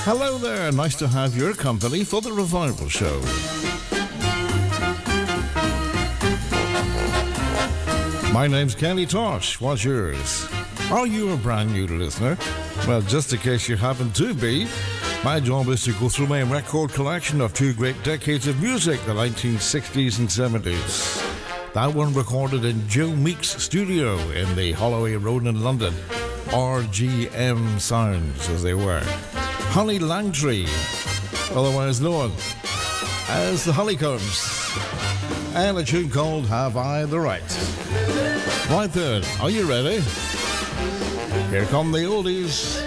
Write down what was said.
Hello there, nice to have your company for the Revival Show. My name's Kenny Tosh, what's yours? Are you a brand new listener? Well, just in case you happen to be, my job is to go through my record collection of two great decades of music, the 1960s and 70s. That one recorded in Joe Meek's studio in the Holloway Road in London. RGM Sounds, as they were. Honey Langtree, otherwise known as the Honeycombs, and a tune called Have I the Right. Right then, are you ready? Here come the oldies.